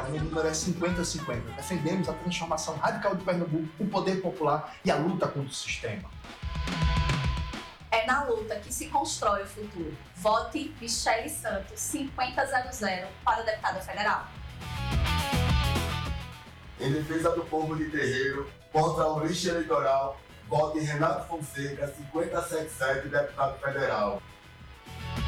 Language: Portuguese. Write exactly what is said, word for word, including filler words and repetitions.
o número é cinquenta a cinquenta. Defendemos a transformação radical de Pernambuco, o poder popular e a luta contra o sistema. É na luta que se constrói o futuro. Vote Michele Santos, cinquenta zero zero, para deputada federal. Em defesa do povo de Terreiro, contra o lixo eleitoral, vote Renato Fonseca, cinquenta setenta e sete, deputado federal.